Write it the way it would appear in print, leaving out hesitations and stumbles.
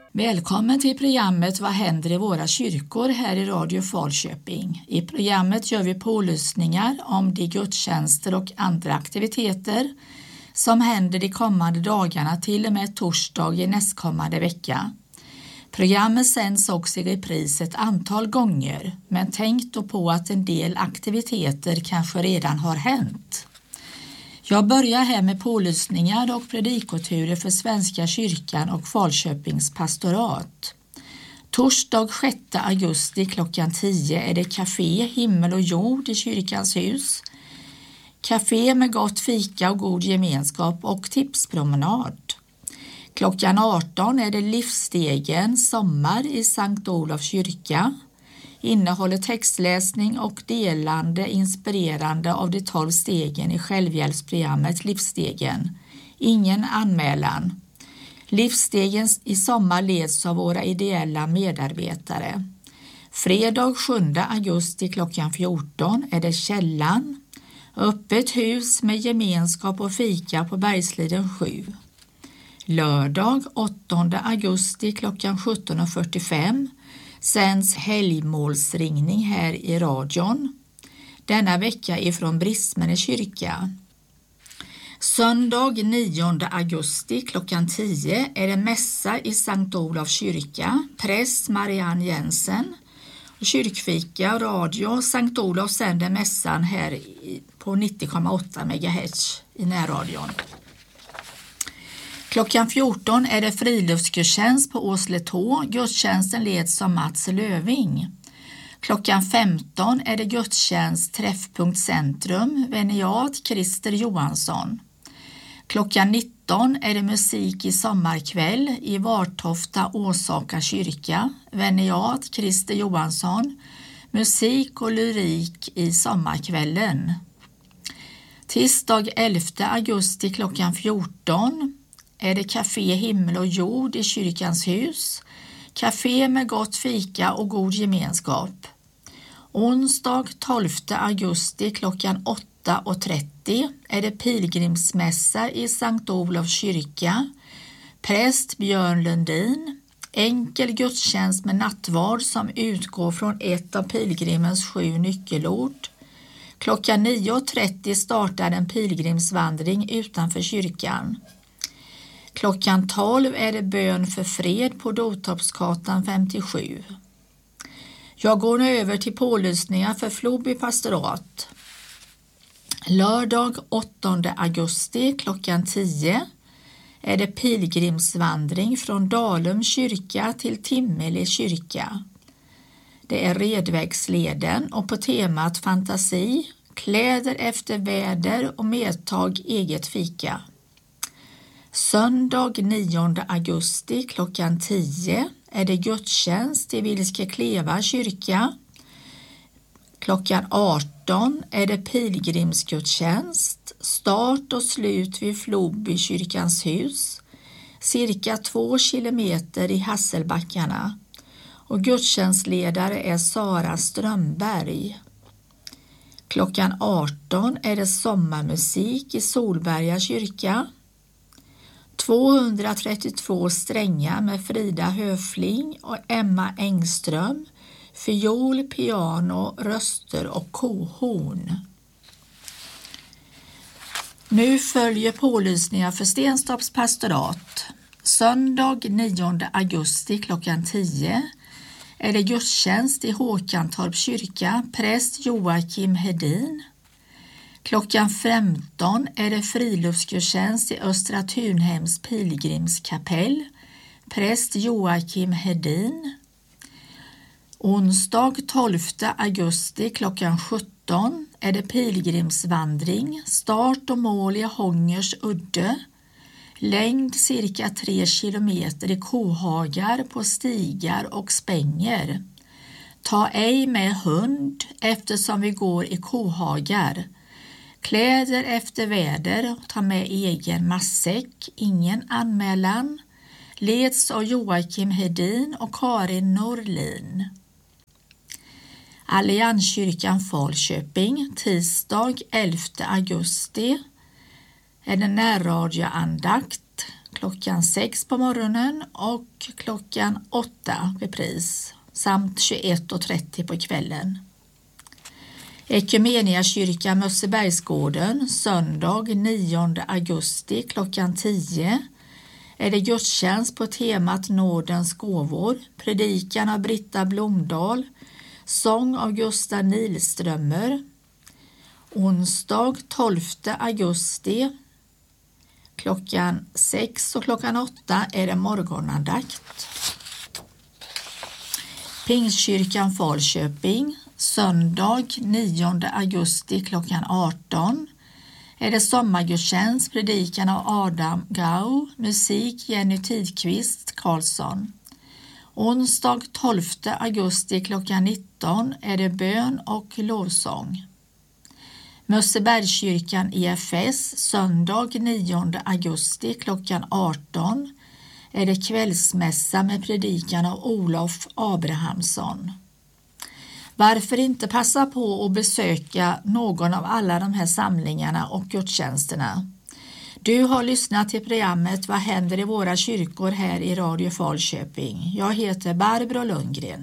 Välkommen till programmet Vad händer i våra kyrkor här i Radio Falköping. I programmet gör vi pålyssningar om de gudstjänster och andra aktiviteter som händer de kommande dagarna till och med torsdag i nästkommande vecka. Programmet sänds också i repris ett antal gånger, men tänk då på att en del aktiviteter kanske redan har hänt. Jag börjar här med pålyssningar och predikoturer för Svenska kyrkan och Falköpings pastorat. Torsdag 6 augusti klockan 10 är det café Himmel och jord i kyrkans hus. Café med gott fika och god gemenskap och tipspromenad. Klockan 18 är det Livsstegen sommar i Sankt Olofs kyrka. Innehåller textläsning och delande inspirerande av de 12 stegen i självhjälpsprogrammet Livsstegen. Ingen anmälan. Livsstegen i sommar leds av våra ideella medarbetare. Fredag 7 augusti klockan 14 är det Källan. Öppet hus med gemenskap och fika på Bergsliden 7. Lördag 8 augusti klockan 17.45 sänds helgmålsringning här i radion. Denna vecka ifrån Brismene kyrka. Söndag 9 augusti klockan 10 är det mässa i Sankt Olofs kyrka. Präst Marianne Jensen. Kyrkfika och radio Sankt Olof sänder mässan här på 90,8 MHz i närradion. Klockan 14 är det friluftsgudstjänst på Åsletå. Gudstjänsten leds av Mats Löving. Klockan 15 är det gudstjänst Träffpunkt Centrum, veniat Christer Johansson. Klockan 19 är det musik i sommarkväll i Vartofta Åsaka kyrka, veniat Christer Johansson, musik och lyrik i sommarkvällen. Tisdag 11 augusti klockan 14 är det café Himmel och jord i kyrkans hus. Café med gott fika och god gemenskap. Onsdag 12 augusti klockan 8.30 är det pilgrimsmässa i Sankt Olofs kyrka. Präst Björn Lundin. Enkel gudstjänst med nattvard som utgår från ett av pilgrimens 7 nyckelord. Klockan 9.30 startar en pilgrimsvandring utanför kyrkan. Klockan 12 är det bön för fred på Dotorpsgatan 57. Jag går nu över till pålyssningar för Floby pastorat. Lördag 8 augusti klockan 10 är det pilgrimsvandring från Dalum kyrka till Timmele kyrka. Det är Redvägsleden och på temat fantasi, kläder efter väder och medtag eget fika. Söndag 9 augusti klockan 10 är det gudstjänst i Vilskekleva kyrka. Klockan 18 är det pilgrimsgudstjänst, start och slut vid Floby kyrkans hus, cirka 2 kilometer i Hasselbackarna. Och gudstjänstledare är Sara Strömberg. Klockan 18 är det sommarmusik i Solberga kyrka. 232 strängar med Frida Höfling och Emma Engström, fiol, piano, röster och kohorn. Nu följer pålysningar för Stenstorps pastorat. Söndag 9 augusti klockan 10 är det gudstjänst i Håkantorp kyrka, präst Joakim Hedin. Klockan 15 är det friluftsgudstjänst i Östra Tunhems pilgrimskapell, präst Joakim Hedin. Onsdag 12 augusti klockan 17 är det pilgrimsvandring, start och mål i Hångers udde, längd cirka 3 kilometer i kohagar på stigar och spänger. Ta ej med hund eftersom vi går i kohagar. Kläder efter väder, ta med egen matsäck, ingen anmälan. Leds av Joakim Hedin och Karin Norlin. Allianskyrkan Falköping, tisdag 11 augusti är det närradioandakt klockan 6 på morgonen och klockan 8 repris samt 21.30 på kvällen. Ekumeniakyrkan Mössebergsgården söndag 9 augusti klockan 10 är det gudstjänst på temat Nådens gåvor, predikan av Britta Blomdahl, sång av Gustav Nilströmer. Onsdag 12 augusti klockan 6 och klockan 8 är det morgonandakt. Pingstkyrkan Falköping söndag 9 augusti klockan 18 är det sommargudstjänst, predikan av Adam Gau, musik Jenny Tidqvist Karlsson. Onsdag 12 augusti klockan 19 är det bön och lovsång. Mössebergskyrkan EFS söndag 9 augusti klockan 18 är det kvällsmässa med predikan av Olof Abrahamsson. Varför inte passa på att besöka någon av alla de här samlingarna och gudstjänsterna? Du har lyssnat till programmet Vad händer i våra kyrkor här i Radio Falköping. Jag heter Barbro Lundgren.